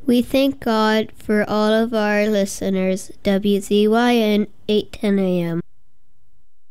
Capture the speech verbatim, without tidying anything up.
We thank God for all of our listeners. W Z Y N eight ten A M.